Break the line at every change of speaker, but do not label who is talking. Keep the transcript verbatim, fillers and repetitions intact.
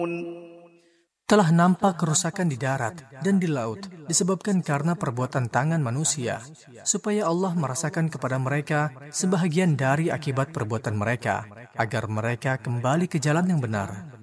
Telah nampak kerusakan di darat dan di laut disebabkan karena perbuatan tangan manusia, supaya Allah merasakan kepada mereka sebahagian dari akibat perbuatan mereka, agar mereka kembali ke jalan yang benar.